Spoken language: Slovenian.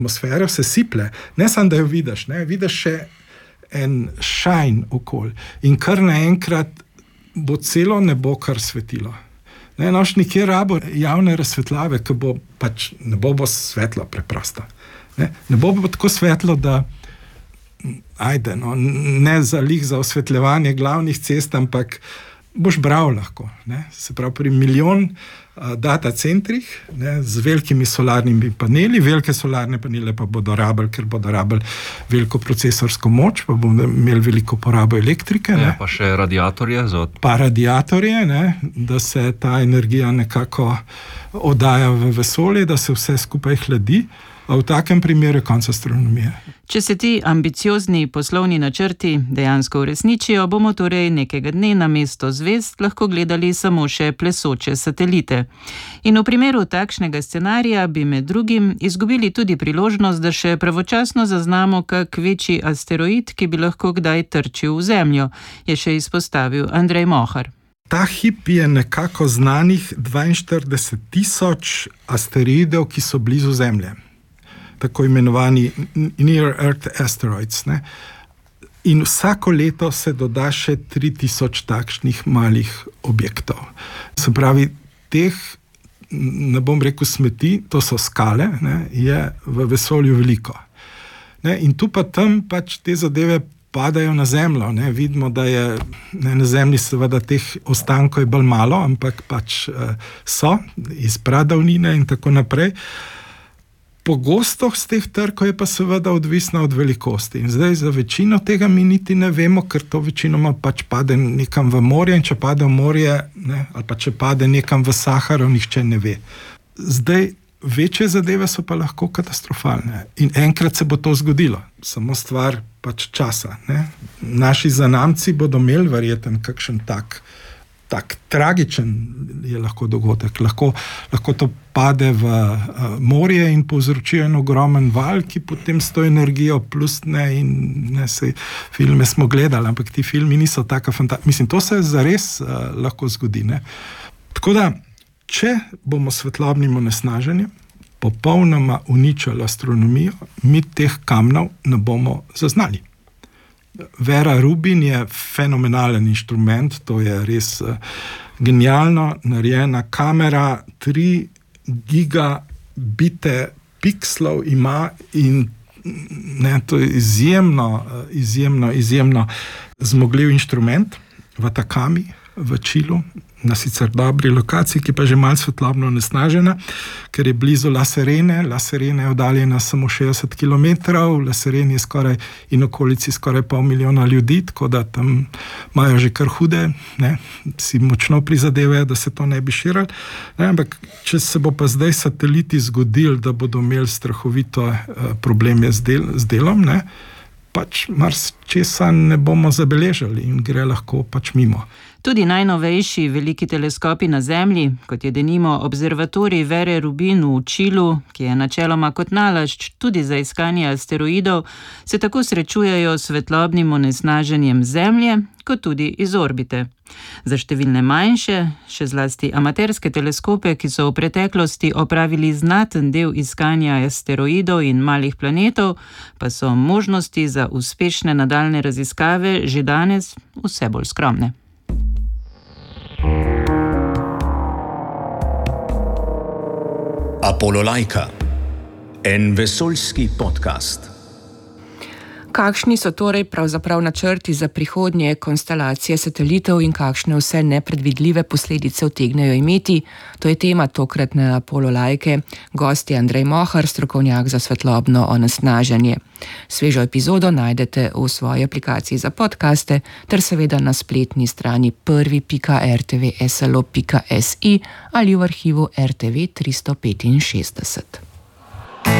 Atmosfera se siple, ne samo, da jo vidiš, ne? Vidiš še en šajn okoli in kar naenkrat bo celo nebo kar svetilo. Ne, noš nikjer rabo javne razsvetljave, ki bo pač, nebo bo svetlo preprosto. Nebo bo tako svetlo, da ne za osvetljevanje glavnih cest, ampak boš bral lahko. Ne? Se pravi, pri milijon data centrih, ne, z velikimi solarnimi paneli, velike solarne panele pa bodo rabili, ker bodo rabili veliko procesorsko moč, pa bomo imeli veliko porabo elektrike. Ne? Pa še radiatorje. Pa radiatorje, ne, da se ta energija nekako oddaja v vesolje, da se vse skupaj hladi. A v takem primeru je konec astronomije. Če se ti ambiciozni poslovni načrti dejansko uresničijo, bomo torej nekega dne namesto zvezd lahko gledali samo še plesoče satelite. In v primeru takšnega scenarija bi med drugim izgubili tudi priložnost, da še pravočasno zaznamo kak večji asteroid, ki bi lahko kdaj trčil v Zemljo, je še izpostavil Andrej Mohar. Ta hip je nekako znanih 42,000 asteroidov, ki so blizu Zemlje. Tako imenovani Near Earth Asteroids. Ne? In vsako leto se doda še 3,000 takšnih malih objektov. Se pravi, teh, ne bom rekel smeti, to so skale, ne, je v vesolju veliko. Ne? In tu pa tam pač te zadeve padajo na Zemljo. Ne? Vidimo, da je na Zemlji seveda teh ostankov je bolj malo, ampak pač so iz pradavnine in tako naprej. Pogostost teh trkov je pa seveda odvisna od velikosti. In zdaj za večino tega mi niti ne vemo, ker to večinoma pač pade nekam v morje in če pade v morje, ne, ali pa če pade nekam v Saharo, nihče ne ve. Zdaj, večje zadeve so pa lahko katastrofalne. In enkrat se bo to zgodilo. Samo stvar pač časa. Ne. Naši zanamci bodo imeli verjetno kakšen tak tragičen je lahko dogodek. Lahko to pade v morje in povzroči en ogromen val, ki potem s to energijo plus se filme smo gledali, ampak ti filmi niso taka Mislim, to se zares lahko zgodi. Ne? Tako da, če bomo svetlobnim onesnaženjem popolnoma uničili astronomijo, mi teh kamnov ne bomo zaznali. Vera Rubin je fenomenalen inštrument, to je res genialno narejena kamera, 3 gigabite pikslov ima in ne, to je izjemno zmogljiv inštrument v Atakami, v Čilu, na sicer dobri lokaciji, ki pa že malo svetlobno onesnažena, ker je blizu La Serene. La Serena je oddaljena samo 60 km, La Serena je skoraj in okolici skoraj 500 milijona ljudi, tako da tam imajo že kar hude, ne, si močno prizadevajo, da se to ne bi širilo. Ampak če se bo pa zdaj sateliti zgodili, da bodo imeli strahovito probleme z delom, ne, pač marsičesa ne bomo zabeležili in gre lahko pač mimo. Tudi najnovejši veliki teleskopi na Zemlji, kot je denimo observatorij Vere Rubin v Čilu, ki je načeloma kot nalašč tudi za iskanje asteroidov, se tako srečujejo s svetlobnim onesnaženjem Zemlje, kot tudi iz orbite. Za številne manjše, še zlasti amaterske teleskope, ki so v preteklosti opravili znaten del iskanja asteroidov in malih planetov, pa so možnosti za uspešne nadaljne raziskave že danes vse bolj skromne. Apololajka, en vesoljski podcast. Kakšni so torej pravzaprav načrti za prihodnje konstelacije satelitov in kakšne vse nepredvidljive posledice utegnejo imeti? To je tema tokratne Apololajke. Gost je Andrej Mohar, strokovnjak za svetlobno onesnaženje. Svežo epizodo najdete v svoji aplikaciji za podcaste ter seveda na spletni strani prvi.rtvslo.si ali v arhivu RTV 365.